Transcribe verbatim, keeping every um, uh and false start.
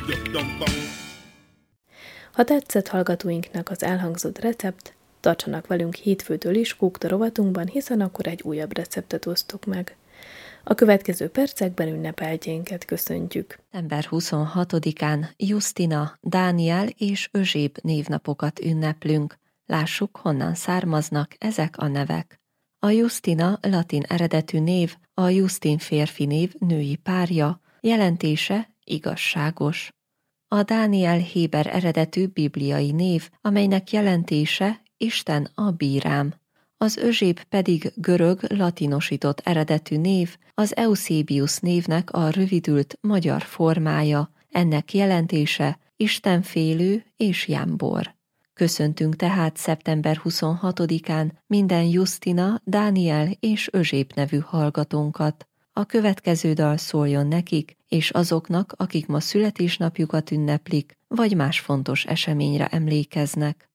Ha tetszett hallgatóinknak az elhangzott recept, tartsanak velünk hétfőtől is Kukta rovatunkban, hiszen akkor egy újabb receptet osztok meg. A következő percekben ünnepeltjénket köszöntjük. szeptember huszonhatodikán Justina, Dániel és Özséb névnapokat ünneplünk. Lássuk, honnan származnak ezek a nevek. A Justina latin eredetű név, a Justin férfi név női párja, jelentése igazságos. A Dániel héber eredetű bibliai név, amelynek jelentése Isten a bírám. Az Özséb pedig görög latinosított eredetű név, az Eusebius névnek a rövidült magyar formája, ennek jelentése istenfélő és jámbor. Köszöntünk tehát szeptember huszonhatodikán minden Justina, Dániel és Özséb nevű hallgatónkat. A következő dal szóljon nekik, és azoknak, akik ma születésnapjukat ünneplik, vagy más fontos eseményre emlékeznek.